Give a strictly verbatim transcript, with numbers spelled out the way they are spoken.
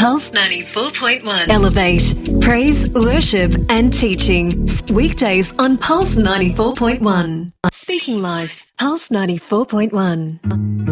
Pulse ninety-four point one. Elevate, praise, worship and teaching. Weekdays on Pulse ninety-four point one. Speaking Life, Pulse ninety-four point one.